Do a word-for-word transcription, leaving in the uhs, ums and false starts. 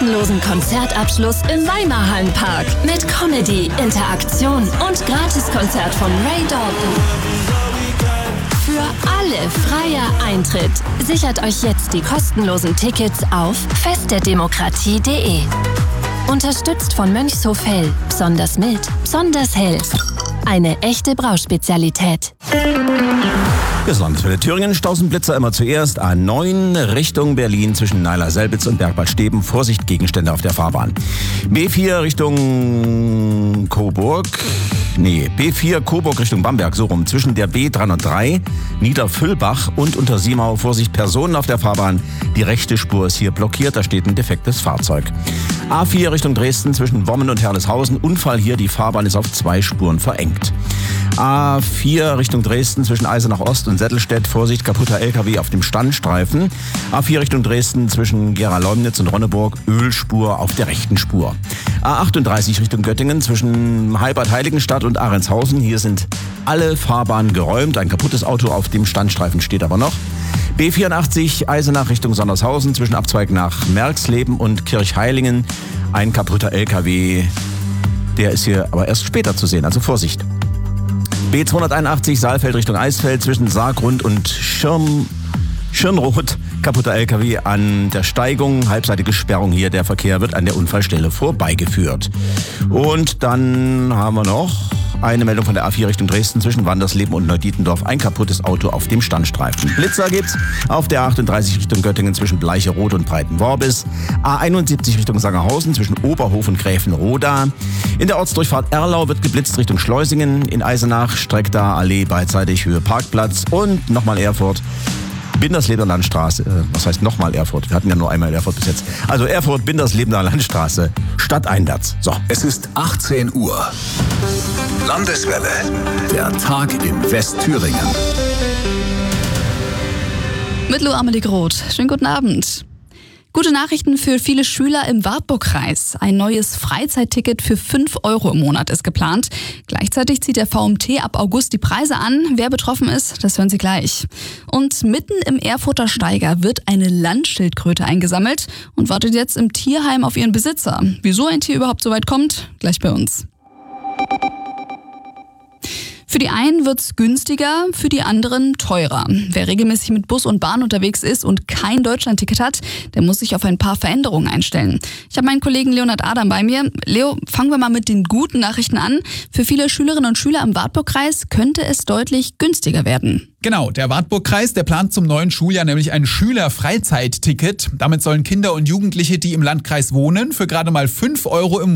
kostenlosen Konzertabschluss im Weimarhallenpark mit Comedy, Interaktion und Gratiskonzert von Ray Dalton. Für alle freier Eintritt. Sichert euch jetzt die kostenlosen Tickets auf festderdemokratie punkt de. Unterstützt von Mönchshof Hell. Besonders mild, besonders hell. Eine echte Brauspezialität. Das Landeswelle Thüringen, Stausenblitzer immer zuerst. A neun Richtung Berlin zwischen Neiler-Selbitz und Bergbad-Steben. Vorsicht, Gegenstände auf der Fahrbahn. B vier Richtung Coburg. Nee, B vier Coburg Richtung Bamberg, so rum. Zwischen der B dreihundertdrei, Niederfüllbach und Untersiemau. Vorsicht, Personen auf der Fahrbahn. Die rechte Spur ist hier blockiert, da steht ein defektes Fahrzeug. A vier Richtung Dresden zwischen Wommen und Herleshausen. Unfall hier, die Fahrbahn ist auf zwei Spuren verengt. A vier Richtung Dresden zwischen Eisenach Ost und Settelstedt. Vorsicht, kaputter L K W auf dem Standstreifen. A vier Richtung Dresden zwischen Gera-Leumnitz und Ronneburg. Ölspur auf der rechten Spur. A achtunddreißig Richtung Göttingen zwischen Heibad-Heiligenstadt und Ahrentshausen. Hier sind alle Fahrbahnen geräumt. Ein kaputtes Auto auf dem Standstreifen steht aber noch. B vierundachtzig Eisenach Richtung Sondershausen zwischen Abzweig nach Merxleben und Kirchheilingen. Ein kaputter L K W. Der ist hier aber erst später zu sehen, also Vorsicht. B zweihunderteinundachtzig Saalfeld Richtung Eisfeld zwischen Saargrund und Schirm, Schirnroth. Kaputter L K W an der Steigung, halbseitige Sperrung hier. Der Verkehr wird an der Unfallstelle vorbeigeführt. Und dann haben wir noch eine Meldung von der A vier Richtung Dresden zwischen Wandersleben und Neudietendorf. Ein kaputtes Auto auf dem Standstreifen. Blitzer gibt's auf der achtunddreißig Richtung Göttingen zwischen Bleicherode und Breitenworbis. A einundsiebzig Richtung Sangerhausen zwischen Oberhof und Gräfenroda. In der Ortsdurchfahrt Erlau wird geblitzt Richtung Schleusingen. In Eisenach streckt da Allee beidseitig Höhe Parkplatz. Und nochmal Erfurt. Binderslebener Landstraße, äh, was heißt nochmal Erfurt? Wir hatten ja nur einmal Erfurt bis jetzt. Also Erfurt, Binderslebener Landstraße, stadteinwärts. So. Es ist achtzehn Uhr. Landeswelle, der Tag in Westthüringen. Mit Lou Amelie Groth. Schönen guten Abend. Gute Nachrichten für viele Schüler im Wartburgkreis. Ein neues Freizeitticket für fünf Euro im Monat ist geplant. Gleichzeitig zieht der V M T ab August die Preise an. Wer betroffen ist, das hören Sie gleich. Und mitten im Erfurter Steiger wird eine Landschildkröte eingesammelt und wartet jetzt im Tierheim auf ihren Besitzer. Wieso ein Tier überhaupt so weit kommt, gleich bei uns. Für die einen wird's günstiger, für die anderen teurer. Wer regelmäßig mit Bus und Bahn unterwegs ist und kein Deutschlandticket hat, der muss sich auf ein paar Veränderungen einstellen. Ich habe meinen Kollegen Leonhard Adam bei mir. Leo, fangen wir mal mit den guten Nachrichten an. Für viele Schülerinnen und Schüler im Wartburgkreis könnte es deutlich günstiger werden. Genau, der Wartburgkreis, der plant zum neuen Schuljahr nämlich ein Schülerfreizeitticket. Damit sollen Kinder und Jugendliche, die im Landkreis wohnen, für gerade mal fünf Euro im